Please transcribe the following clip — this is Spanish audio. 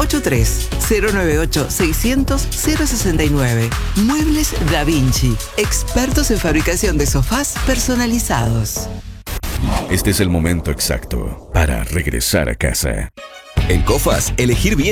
283-098-600-069. Muebles Da Vinci, expertos en fabricación de sofás personalizados. Este es el momento exacto para regresar a casa. En Cofas, elegir bien